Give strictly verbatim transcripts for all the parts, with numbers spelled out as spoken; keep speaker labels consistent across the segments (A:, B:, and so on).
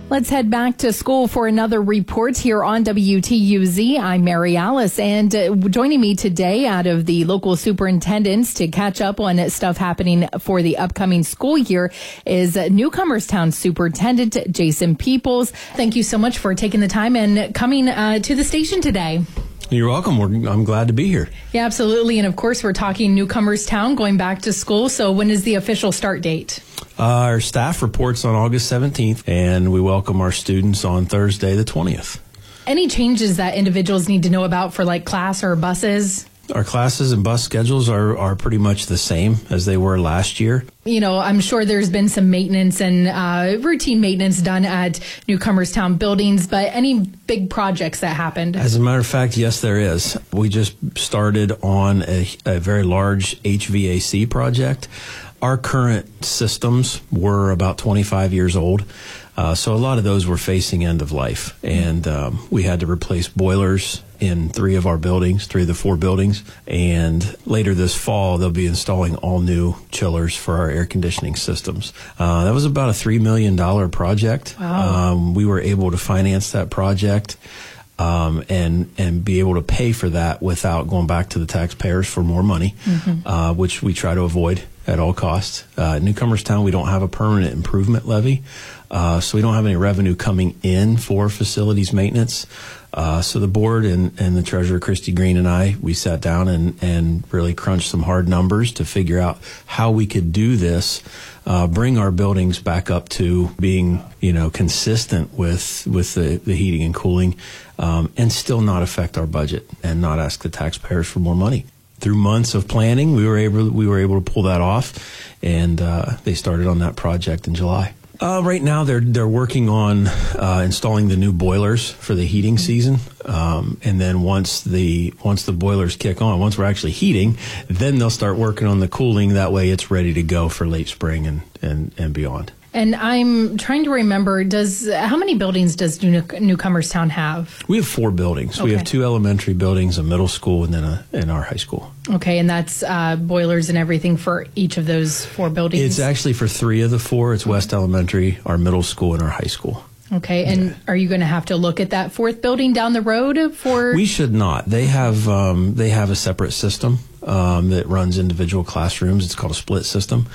A: Let's head back to school for another report here on W T U Z. I'm Mary Alice, and uh, joining me today out of the local superintendents to catch up on stuff happening for the upcoming school year is uh, Newcomerstown Superintendent Jason Peoples. Thank you so much for taking the time and coming uh, to the station today.
B: You're welcome. We're, I'm glad to be here.
A: Yeah, absolutely. And of course, we're talking Newcomerstown going back to school. So when is the official start date?
B: Uh, our staff reports on August seventeenth, and we welcome our students on Thursday the twentieth.
A: Any changes that individuals need to know about for like class or buses?
B: Our classes and bus schedules are, are pretty much the same as they were last year.
A: You know, I'm sure there's been some maintenance and uh, routine maintenance done at Newcomerstown buildings, but any big projects that happened?
B: As a matter of fact, yes, there is. We just started on a, a very large H V A C project. Our current systems were about twenty-five years old. Uh, so a lot of those were facing end of life, and um, we had to replace boilers in three of our buildings, three of the four buildings. And later this fall, they'll be installing all new chillers for our air conditioning systems. Uh, that was about a three million dollars project.
A: Wow.
B: Um, we were able to finance that project. Um, and and be able to pay for that without going back to the taxpayers for more money, mm-hmm. uh, which we try to avoid at all costs. Uh, at Newcomerstown, we don't have a permanent improvement levy, uh, so we don't have any revenue coming in for facilities maintenance. Uh, so the board and, and the treasurer, Christy Green, and I, we sat down and, and really crunched some hard numbers to figure out how we could do this, uh, bring our buildings back up to being, you know, consistent with with the, the heating and cooling, um, and still not affect our budget and not ask the taxpayers for more money. Through months of planning, we were able we were able to pull that off, and uh, they started on that project in July. Uh, right now, they're they're working on uh, installing the new boilers for the heating season, um, and then once the once the boilers kick on, once we're actually heating, then they'll start working on the cooling. That way, it's ready to go for late spring and and, and beyond.
A: And I'm trying to remember, does how many buildings does New, Newcomerstown have?
B: We have four buildings.
A: Okay.
B: We have two elementary buildings, a middle school, and then a, and our high school.
A: Okay, and that's uh, boilers and everything for each of those four buildings?
B: It's actually for three of the four. It's West Elementary, our middle school, and our high school.
A: Okay, and yeah. Are you going to have to look at that fourth building down the road for?
B: We should not. They have um, they have a separate system um, that runs individual classrooms. It's called a split system,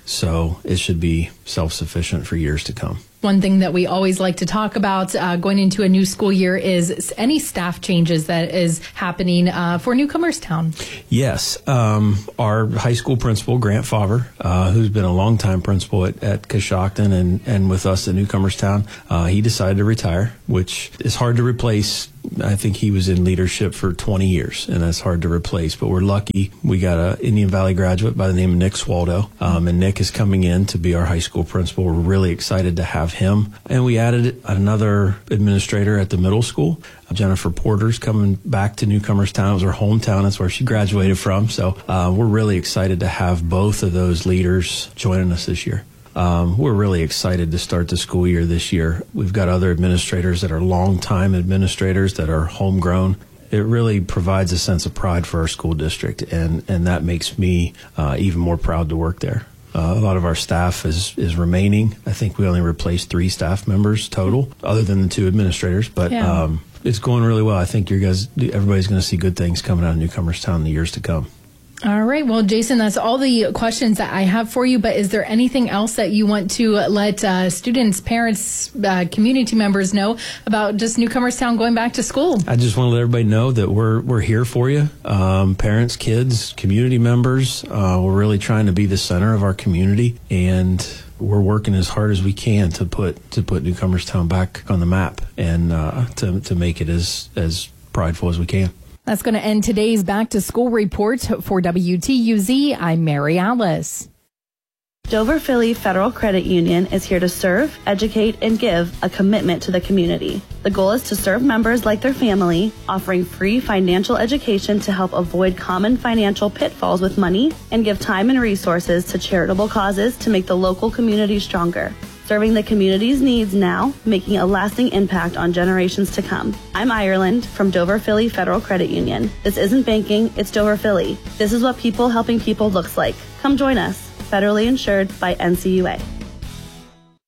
B: so it should be self-sufficient for years to come.
A: One thing that we always like to talk about uh, going into a new school year is any staff changes that is happening uh, for Newcomerstown.
B: Yes. Um, our high school principal, Grant Favre, uh, who's been a longtime principal at, at Coshocton and, and with us at Newcomerstown, uh, he decided to retire, which is hard to replace. I think he was in leadership for twenty years, and that's hard to replace. But we're lucky. We got an Indian Valley graduate by the name of Nick Swaldo, um, and Nick is coming in to be our high school principal. We're really excited to have him. And we added another administrator at the middle school. Jennifer Porter's coming back to Newcomerstown. It was her hometown. That's where she graduated from. So uh, we're really excited to have both of those leaders joining us this year. Um, we're really excited to start the school year this year. We've got other administrators that are longtime administrators that are homegrown. It really provides a sense of pride for our school district, and, and that makes me uh, even more proud to work there. Uh, a lot of our staff is, is remaining. I think we only replaced three staff members total, other than the two administrators, but
A: yeah.
B: um, it's going really well. I think you guys, everybody's going to see good things coming out of Newcomerstown in the years to come.
A: All right. Well, Jason, that's all the questions that I have for you. But is there anything else that you want to let uh, students, parents, uh, community members know about just Newcomerstown going back to school?
B: I just want to let everybody know that we're we're here for you, um, parents, kids, community members. Uh, we're really trying to be the center of our community, and we're working as hard as we can to put to put Newcomerstown back on the map and uh, to to make it as as prideful as we can.
A: That's going to end today's Back to School report. For W T U Z, I'm Mary Alice.
C: Dover Philly Federal Credit Union is here to serve, educate, and give a commitment to the community. The goal is to serve members like their family, offering free financial education to help avoid common financial pitfalls with money and give time and resources to charitable causes to make the local community stronger. Serving the community's needs now, making a lasting impact on generations to come. I'm Ireland from Dover Philly Federal Credit Union. This isn't banking, it's Dover Philly. This is what people helping people looks like. Come join us. Federally insured by N C U A.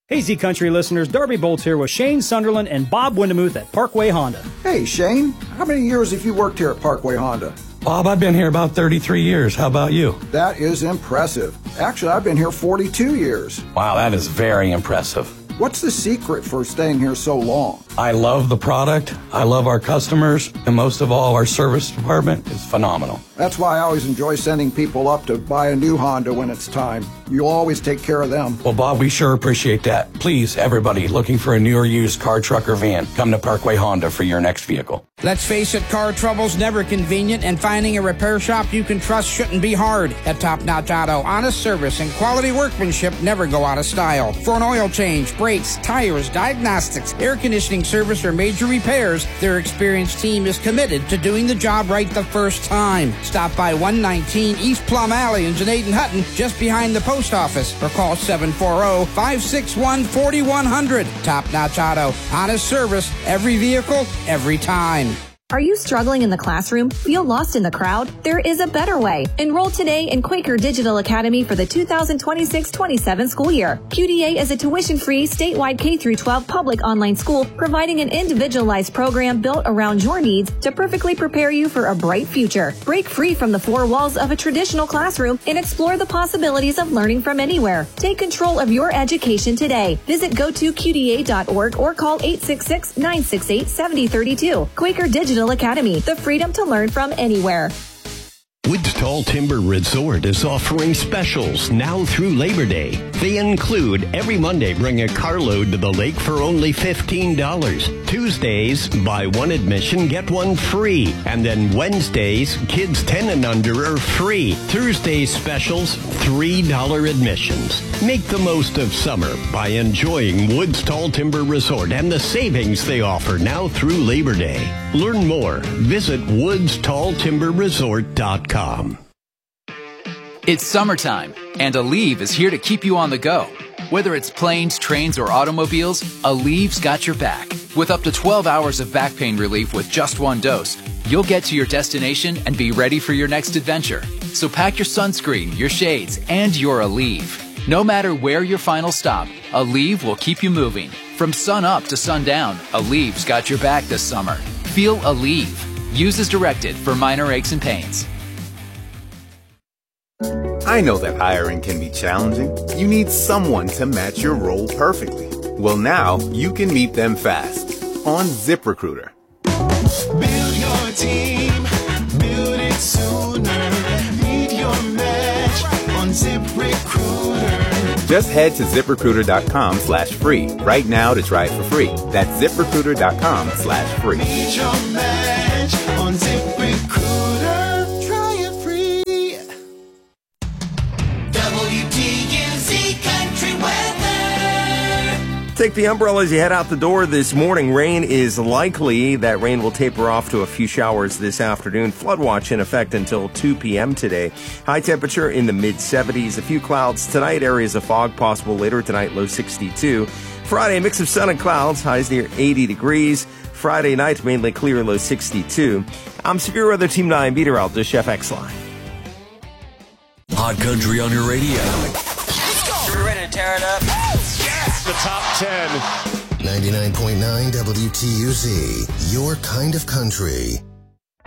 D: Hey Z Country listeners, Darby Bolts here with Shane Sunderland and Bob Windemuth at Parkway Honda.
E: Hey Shane, how many years have you worked here at Parkway Honda?
F: Bob, I've been here about thirty-three years. How about you?
E: That is impressive. Actually, I've been here forty-two years.
F: Wow, that is very impressive.
E: What's the secret for staying here so long?
F: I love the product, I love our customers, and most of all, our service department is phenomenal.
E: That's why I always enjoy sending people up to buy a new Honda when it's time. You'll always take care of them.
F: Well, Bob, we sure appreciate that. Please, everybody looking for a new or used car, truck, or van, come to Parkway Honda for your next vehicle.
G: Let's face it, car trouble's never convenient, and finding a repair shop you can trust shouldn't be hard. At Top Notch Auto, honest service and quality workmanship never go out of style. For an oil change, brakes, tires, diagnostics, air conditioning service, or major repairs, their experienced team is committed to doing the job right the first time. Stop by one nineteen East Plum Alley in Janaden Hutton, just behind the post office, or call seven four zero, five six one, four one zero zero. Top Notch Auto, honest service, every vehicle, every time.
H: Are you struggling in the classroom? Feel lost in the crowd? There is a better way. Enroll today in Quaker Digital Academy for the two thousand twenty-six twenty-seven school year. Q D A is a tuition-free statewide K through twelve public online school providing an individualized program built around your needs to perfectly prepare you for a bright future. Break free from the four walls of a traditional classroom and explore the possibilities of learning from anywhere. Take control of your education today. Visit go to Q D A dot org or call eight six six, nine six eight, seven zero three two. Quaker Digital Academy, the freedom to learn from anywhere.
I: Woods Tall Timber Resort is offering specials now through Labor Day. They include every Monday bring a carload to the lake for only fifteen dollars. Tuesdays, buy one admission, get one free. And then Wednesdays, kids ten and under are free. Thursdays specials, three dollars admissions. Make the most of summer by enjoying Woods Tall Timber Resort and the savings they offer now through Labor Day. Learn more. Visit woods tall timber resort dot com.
J: It's summertime, and Aleve is here to keep you on the go. Whether it's planes, trains, or automobiles, Aleve's got your back. With up to twelve hours of back pain relief with just one dose, you'll get to your destination and be ready for your next adventure. So pack your sunscreen, your shades, and your Aleve. No matter where your final stop, Aleve will keep you moving. From sun up to sundown, Aleve's got your back this summer. Feel Aleve. Use as directed for minor aches and pains.
K: I know that hiring can be challenging. You need someone to match your role perfectly. Well, now you can meet them fast on ZipRecruiter.
L: Build your team, build it sooner. Meet your match on ZipRecruiter.
K: Just head to ZipRecruiter.com slash free right now to try it for free. That's ZipRecruiter.com slash free.
L: Meet your match on ZipRecruiter. Try it free. W T U Z Country Weather.
M: Take the umbrella as you head out the door this morning. Rain is likely. That rain will taper off to a few showers this afternoon. Flood watch in effect until two p.m. today. High temperature in the mid seventies. A few clouds tonight. Areas of fog possible later tonight. Low sixty-two. Friday, a mix of sun and clouds. Highs near eighty degrees. Friday night, mainly clear. Low sixty-two. I'm Severe Weather Team nine meteorologist Chef X-Line.
N: Hot country on your radio.
O: We're ready to tear it up.
N: Yes! The top ten.
P: ninety-nine point nine W T U Z, your kind of country.